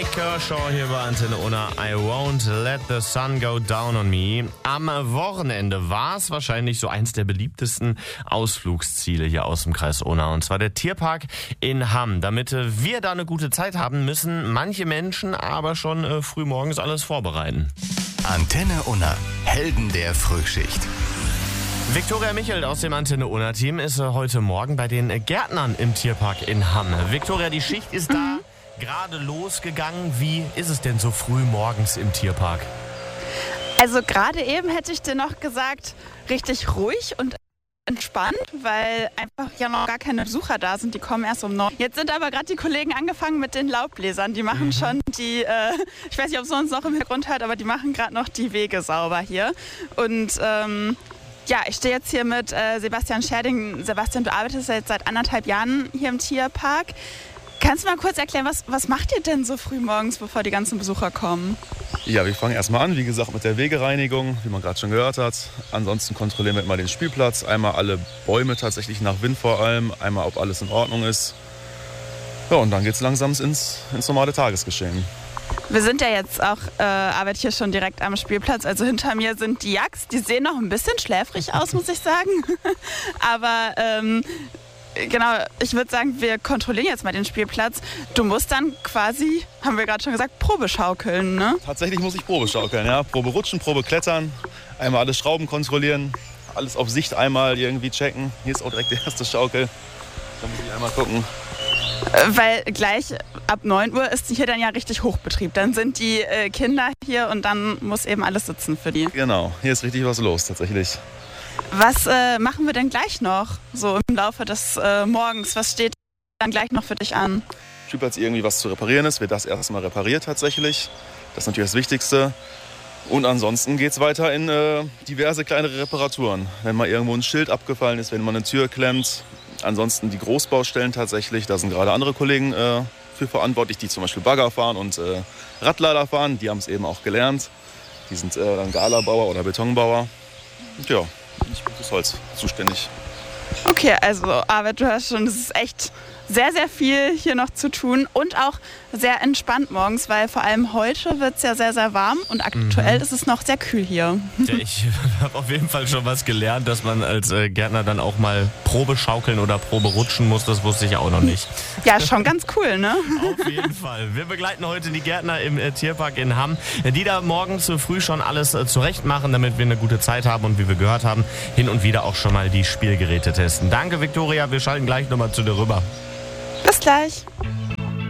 Blake Kershaw hier bei Antenne Unna. I won't let the sun go down on me. Am Wochenende war es wahrscheinlich so eins der beliebtesten Ausflugsziele hier aus dem Kreis Unna. Und zwar der Tierpark in Hamm. Damit wir da eine gute Zeit haben, müssen manche Menschen aber schon früh morgens alles vorbereiten. Antenne Unna. Helden der Frühschicht. Viktoria Michelt aus dem Antenne Unna Team ist heute Morgen bei den Gärtnern im Tierpark in Hamm. Viktoria, die Schicht ist da gerade losgegangen. Wie ist es denn so früh morgens im Tierpark? Also gerade eben hätte ich dir noch gesagt, richtig ruhig und entspannt, weil einfach ja noch gar keine Besucher da sind, die kommen erst um 9. Jetzt sind aber gerade die Kollegen angefangen mit den Laubbläsern, die machen schon die, ich weiß nicht, ob es sonst noch im Hintergrund hört, aber die machen gerade noch die Wege sauber hier. Und ja, ich stehe jetzt hier mit Sebastian Scherding. Sebastian, du arbeitest ja jetzt seit 1,5 Jahren hier im Tierpark. Kannst du mal kurz erklären, was macht ihr denn so früh morgens, bevor die ganzen Besucher kommen? Ja, wir fangen erstmal an, wie gesagt, mit der Wegereinigung, wie man gerade schon gehört hat. Ansonsten kontrollieren wir mal den Spielplatz, einmal alle Bäume tatsächlich nach Wind vor allem, einmal ob alles in Ordnung ist. Ja, und dann geht es langsam ins normale Tagesgeschehen. Wir sind ja jetzt auch, arbeite hier schon direkt am Spielplatz, also hinter mir sind die Yaks, die sehen noch ein bisschen schläfrig aus, muss ich sagen. Aber genau, ich würde sagen, wir kontrollieren jetzt mal den Spielplatz. Du musst dann quasi, haben wir gerade schon gesagt, Probe schaukeln, ne? Tatsächlich muss ich Probe schaukeln, ja. Probe rutschen, Probe klettern, einmal alle Schrauben kontrollieren, alles auf Sicht einmal irgendwie checken. Hier ist auch direkt die erste Schaukel. Da muss ich einmal gucken. Weil gleich ab 9 Uhr ist hier dann ja richtig Hochbetrieb. Dann sind die Kinder hier und dann muss eben alles sitzen für die. Genau, hier ist richtig was los tatsächlich. Was machen wir denn gleich noch, so im Laufe des Morgens? Was steht dann gleich noch für dich an? Spielplatz irgendwie was zu reparieren ist, wird das erstmal repariert tatsächlich. Das ist natürlich das Wichtigste. Und ansonsten geht es weiter in diverse kleinere Reparaturen. Wenn mal irgendwo ein Schild abgefallen ist, wenn man eine Tür klemmt. Ansonsten die Großbaustellen tatsächlich, da sind gerade andere Kollegen für verantwortlich, die zum Beispiel Bagger fahren und Radlader fahren. Die haben es eben auch gelernt. Die sind dann Galabauer oder Betonbauer. Und ja, ich bin fürs Holz zuständig. Okay, also Arvid, du hörst schon, es ist echt sehr, sehr viel hier noch zu tun und auch sehr entspannt morgens, weil vor allem heute wird es ja sehr, sehr warm und aktuell ist es noch sehr kühl hier. Ja, ich habe auf jeden Fall schon was gelernt, dass man als Gärtner dann auch mal Probe schaukeln oder Probe rutschen muss, das wusste ich auch noch nicht. Ja, schon ganz cool, ne? Auf jeden Fall. Wir begleiten heute die Gärtner im Tierpark in Hamm, die da morgens früh schon alles zurecht machen, damit wir eine gute Zeit haben und wie wir gehört haben, hin und wieder auch schon mal die Spielgeräte testen. Danke, Viktoria, wir schalten gleich nochmal zu dir rüber. Bis gleich.